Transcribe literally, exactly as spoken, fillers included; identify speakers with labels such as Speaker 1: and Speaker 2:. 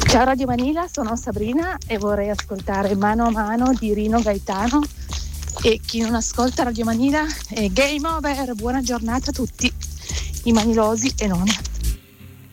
Speaker 1: Ciao Radio Manila, sono Sabrina e vorrei ascoltare Mano a Mano di Rino Gaetano. E chi non ascolta Radio Manila è game over. Buona giornata a tutti, i manilosi e non.